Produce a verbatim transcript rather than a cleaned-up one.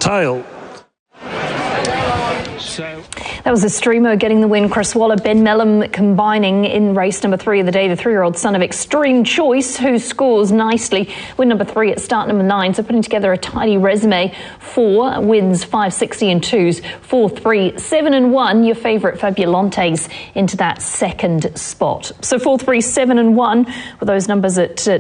tail. So that was Extremo getting the win. Chris Waller, Ben Melham combining in race number three of the day. The three-year-old son of Extreme Choice, who scores nicely. Win number three at start number nine. So putting together a tidy resume. Four wins, five sixty and twos. Four, three, seven and one. Your favourite Fabulantes into that second spot. So four, three, seven and one with those numbers at uh,